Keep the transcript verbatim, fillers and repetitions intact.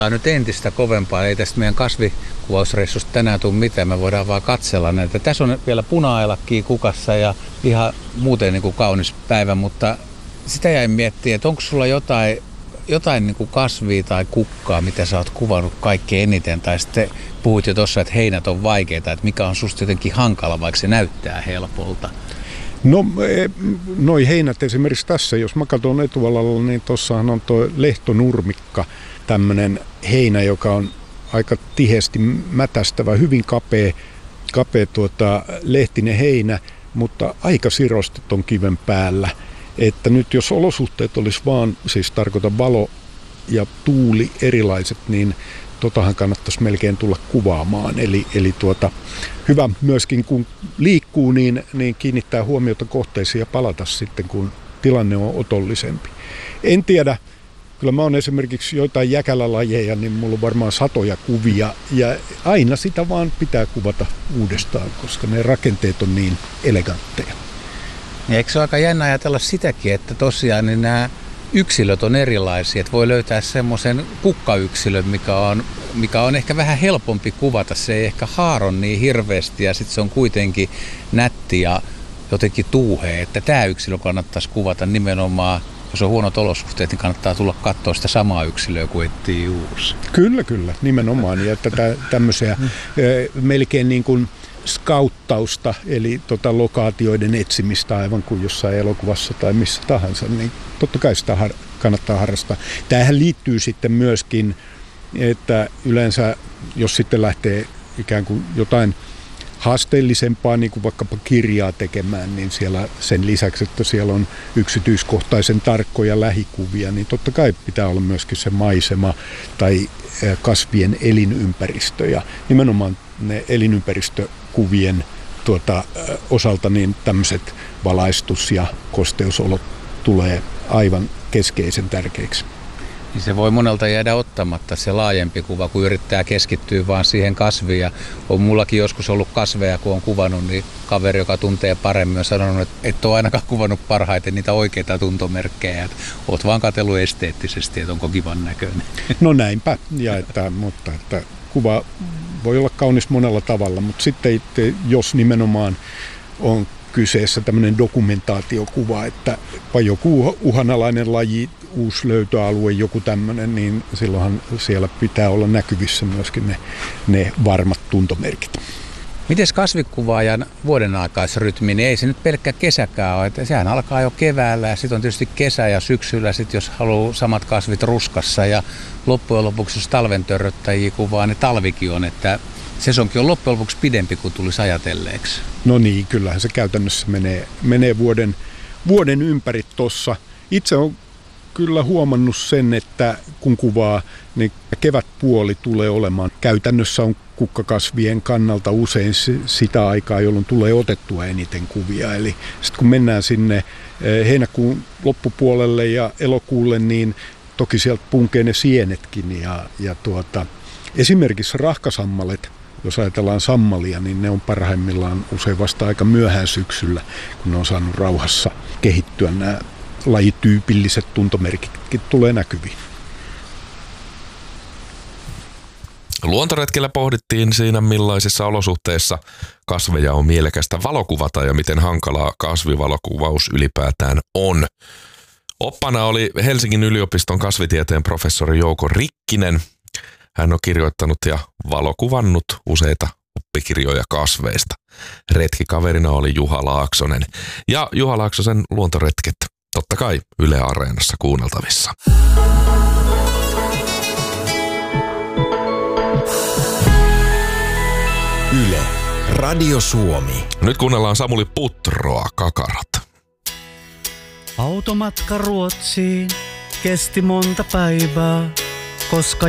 Nyt entistä kovempaa. Ei tästä meidän kasvikuvausreissusta tänään tule mitään. Me voidaan vaan katsella näitä. Tässä on vielä puna-ailakkia kukassa ja ihan muuten niin kuin kaunis päivä, mutta sitä jäin miettimään, että onko sulla jotain, jotain niin kuin kasvia tai kukkaa, mitä sä oot kuvannut kaikkein eniten. Tai sitten puhuit jo tuossa, että heinät on vaikeita, että mikä on susta jotenkin hankala, vaikka se näyttää helpolta. No noi heinät esimerkiksi tässä, jos mä katson etualalla, niin tuossahan on tuo lehtonurmikka, tämmöinen heinä, joka on aika tiheästi mätästävä, hyvin kapea, kapea tuota, lehtinen heinä, mutta aika sirosti ton kiven päällä. Että nyt jos olosuhteet olisi vaan, siis tarkoitan valo ja tuuli erilaiset, niin totahan kannattaisi melkein tulla kuvaamaan. Eli, eli tuota, hyvä myöskin kun liikkuu, niin, niin kiinnittää huomiota kohteisiin ja palata sitten, kun tilanne on otollisempi. En tiedä, kyllä mä oon esimerkiksi joitain jäkälälajeja, niin mulla on varmaan satoja kuvia ja aina sitä vaan pitää kuvata uudestaan, koska ne rakenteet on niin elegantteja. Ja eikö se ole aika jännä ajatella sitäkin, että tosiaan niin nämä yksilöt on erilaisia, että voi löytää semmoisen kukkayksilön, mikä on, mikä on ehkä vähän helpompi kuvata. Se ei ehkä haaron niin hirveästi ja sitten se on kuitenkin nätti ja jotenkin tuuhea, että tämä yksilö kannattaisi kuvata nimenomaan. Jos on huonot olosuhteet, niin kannattaa tulla katsoa sitä samaa yksilöä kuin etsii uusi. Kyllä, kyllä, nimenomaan. Ja tätä tämmöisiä melkein niin kuin skauttausta, eli tota lokaatioiden etsimistä aivan kuin jossain elokuvassa tai missä tahansa, niin totta kai sitä har- kannattaa harrastaa. Tämähän liittyy sitten myöskin, että yleensä jos sitten lähtee ikään kuin jotain haasteellisempaa, niin kuin vaikkapa kirjaa tekemään, niin siellä sen lisäksi, että siellä on yksityiskohtaisen tarkkoja lähikuvia, niin totta kai pitää olla myöskin se maisema tai kasvien elinympäristö. Ja nimenomaan ne elinympäristökuvien tuota, osalta niin tämmöiset valaistus- ja kosteusolot tulee aivan keskeisen tärkeiksi. Niin se voi monelta jäädä ottamatta se laajempi kuva, kun yrittää keskittyä vaan siihen kasviin. Ja on mullakin joskus ollut kasveja, kun on kuvannut, niin kaveri, joka tuntee paremmin, on sanonut, että et ole ainakaan kuvannut parhaiten niitä oikeita tuntomerkkejä. Että oot vaan katsellut esteettisesti, että onko kivan näköinen. No näinpä, ja että, mutta että kuva voi olla kaunis monella tavalla, mutta sitten itse, jos nimenomaan on kyseessä tämmöinen dokumentaatiokuva, että joku uhanalainen laji, uusi löytöalue, joku tämmöinen, niin silloinhan siellä pitää olla näkyvissä myöskin ne, ne varmat tuntomerkit. Mites kasvikuvaajan vuoden aikaisrytmi, niin ei se nyt pelkkä kesäkään ole, että sehän alkaa jo keväällä ja sitten on tietysti kesä ja syksyllä, sit jos haluaa samat kasvit ruskassa ja loppujen lopuksi jos talven törröttäjiä kuvaa, niin talvikin on, että sesonki on loppujen lopuksi pidempi kuin tulisi ajatelleeksi. No niin, kyllähän se käytännössä menee, menee vuoden, vuoden ympäri tuossa. Itse on kyllä huomannut sen, että kun kuvaa, niin kevätpuoli tulee olemaan. Käytännössä on kukkakasvien kannalta usein sitä aikaa, jolloin tulee otettua eniten kuvia. Eli sitten kun mennään sinne heinäkuun loppupuolelle ja elokuulle, niin toki sieltä punkee ne sienetkin. Ja, ja tuota, esimerkiksi rahkasammalet, jos ajatellaan sammalia, niin ne on parhaimmillaan usein vasta aika myöhään syksyllä, kun ne on saanut rauhassa kehittyä. Nämä lajityypilliset tuntomerkitkin tulee näkyviin. Luontoretkellä pohdittiin siinä, millaisissa olosuhteissa kasveja on mielekästä valokuvata ja miten hankalaa kasvivalokuvaus ylipäätään on. Oppana oli Helsingin yliopiston kasvitieteen professori Jouko Rikkinen. Hän on kirjoittanut ja valokuvannut useita oppikirjoja kasveista. Retkikaverina oli Juha Laaksonen. Ja Juha Laaksosen luontoretket totta kai Yle Areenassa kuunneltavissa. Yle, Radio Suomi. Nyt kuunnellaan Samuli Putroa, Kakarat. Automatka Ruotsiin kesti monta päivää, koska